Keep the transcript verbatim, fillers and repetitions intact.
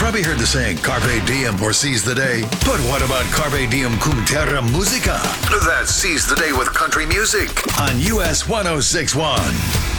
probably heard the saying, Carpe Diem or seize the day. But what about Carpe Diem cum terra musica? That's seize the day with country music on U S one oh six one.